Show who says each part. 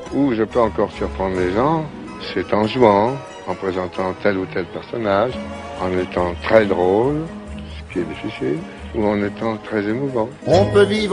Speaker 1: où je peux encore surprendre les gens, c'est en jouant, en présentant tel ou tel personnage, en étant très drôle, ce qui est difficile, ou en étant très émouvant.
Speaker 2: On peut vivre